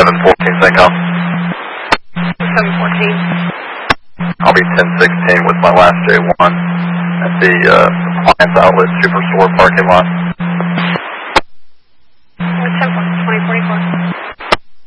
714, Syncom. 714. I'll be 1016 with my last J1 at the appliance outlet superstore parking lot.